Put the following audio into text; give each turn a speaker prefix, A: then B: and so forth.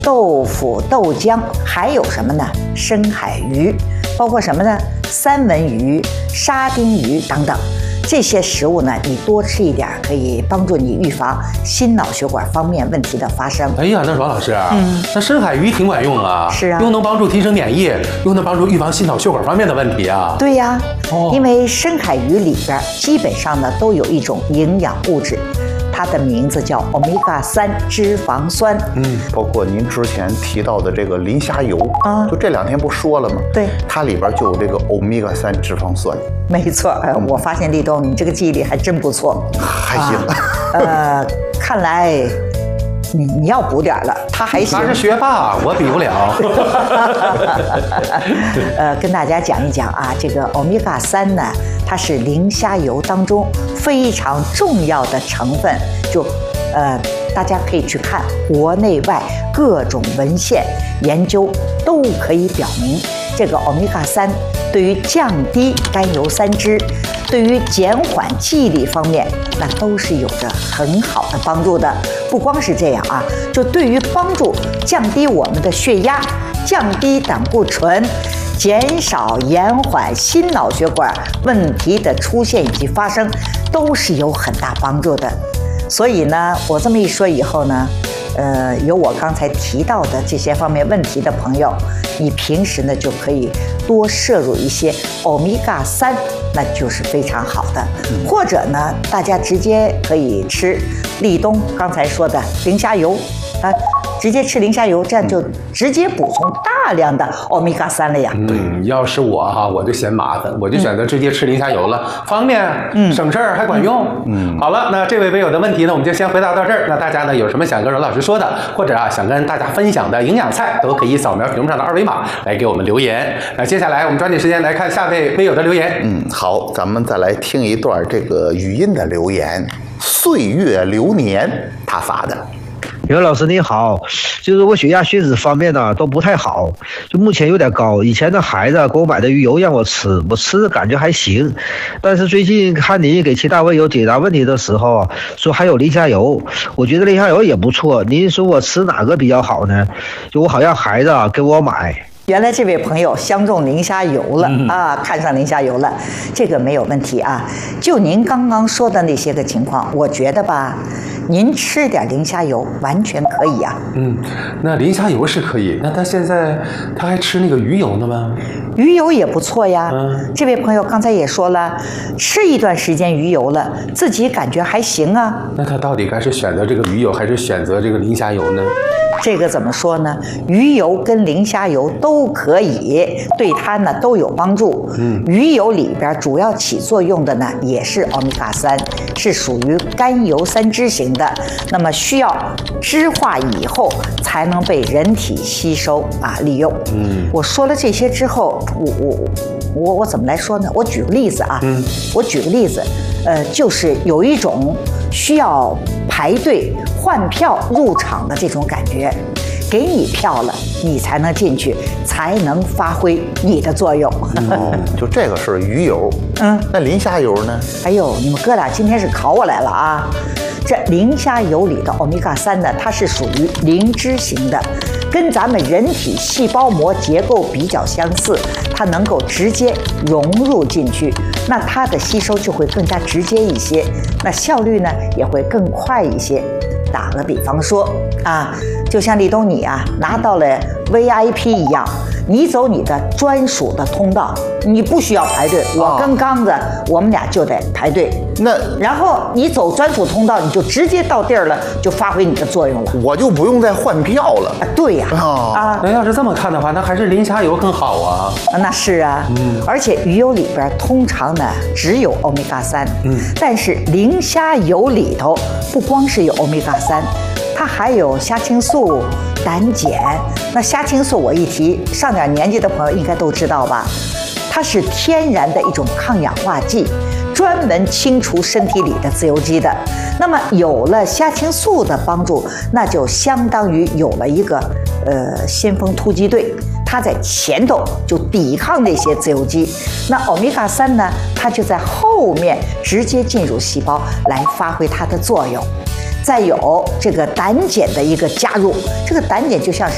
A: 豆腐、豆浆，还有什么呢？深海鱼，包括什么呢？三文鱼、沙丁鱼等等。这些食物呢，你多吃一点，可以帮助你预防心脑血管方面问题的发生。
B: 哎呀，那阮老师啊，那深海鱼挺管用啊，
A: 是啊，
B: 又能帮助提升免疫，又能帮助预防心脑血管方面的问题啊。
A: 对呀，因为深海鱼里边基本上呢都有一种营养物质。它的名字叫欧米伽3脂肪酸，
C: 包括您之前提到的这个磷虾油啊，就这2天不说了吗？
A: 对，
C: 它里边就有这个欧米伽3脂肪酸。
A: 没错，我发现立冬你这个记忆力还真不错，
C: 还行。
A: 看来你要补点了，他还行。
B: 他是学霸，我比不了。
A: 跟大家讲一讲啊，这个欧米伽3呢，它是磷虾油当中非常重要的成分。大家可以去看国内外各种文献研究，都可以表明，这个欧米伽3对于降低甘油三酯，对于减缓记忆力方面，那都是有着很好的帮助的。不光是这样啊，就对于帮助降低我们的血压、降低胆固醇、减少延缓心脑血管问题的出现以及发生，都是有很大帮助的。所以呢，我这么一说以后呢，有我刚才提到的这些方面问题的朋友，你平时呢就可以多摄入一些欧米伽3，那就是非常好的。或者呢，大家直接可以吃立冬刚才说的磷虾油啊，直接吃磷虾油，这样就直接补充大量的欧米伽3了呀。
B: 要是我哈，我就嫌麻烦，我就选择直接吃磷虾油了，方便，省事儿还管用。好了，那这位微友的问题呢，我们就先回答到这儿。那大家呢有什么想跟阮老师说的，或者想跟大家分享的营养菜，都可以扫描屏幕上的2维码来给我们留言。那接下来我们抓紧时间来看下位微友的留言。
C: 好，咱们再来听一段这个语音的留言，岁月流年他发的。
D: 袁老师你好，就是我血压血脂方面呢都不太好，就目前有点高。以前的孩子给我买的鱼油让我吃，我吃的感觉还行，但是最近看您给其他微友解答问题的时候说还有磷虾油，我觉得磷虾油也不错，您说我吃哪个比较好呢？就我好让孩子给我买。
A: 原来这位朋友相中磷虾油了啊，看上磷虾油了，这个没有问题啊。就您刚刚说的那些个情况，我觉得吧，您吃点磷虾油完全可以啊。
B: 那磷虾油是可以，那他现在他还吃那个鱼油呢吗？
A: 鱼油也不错呀。这位朋友刚才也说了，吃一段时间鱼油了，自己感觉还行啊。
B: 那他到底该是选择这个鱼油，还是选择这个磷虾油呢？
A: 这个怎么说呢？鱼油跟磷虾油都可以，对它呢都有帮助。鱼油里边主要起作用的呢也是欧米伽3，是属于甘油三酯型的，那么需要酯化以后才能被人体吸收利用。我说了这些之后，我怎么来说呢？我举个例子啊，就是有一种需要排队换票入场的这种感觉，给你票了，你才能进去，才能发挥你的作用。
C: 就这个是鱼油，那磷虾油呢？
A: 哎呦，你们哥俩今天是考我来了啊！这磷虾油里的欧米伽3呢，它是属于磷脂型的，跟咱们人体细胞膜结构比较相似，它能够直接融入进去，那它的吸收就会更加直接一些，那效率呢也会更快一些。打个比方说啊，就像立冬你拿到了 VIP 一样，你走你的专属的通道，你不需要排队。我跟刚子，我们俩就得排队。然后你走专属通道，你就直接到地儿了，就发挥你的作用了。
C: 我就不用再换票了。
A: 对呀。
B: 那要是这么看的话，那还是磷虾油更好啊。
A: 那是啊。而且鱼油里边通常呢只有欧米伽3，但是磷虾油里头不光是有欧米伽3，它还有虾青素、胆碱。那虾青素我一提，上点年纪的朋友应该都知道吧？它是天然的一种抗氧化剂，专门清除身体里的自由基的。那么有了虾青素的帮助，那就相当于有了一个先锋突击队，它在前头就抵抗那些自由基。那欧米伽3呢，它就在后面直接进入细胞来发挥它的作用。再有这个胆碱的一个加入，这个胆碱就像是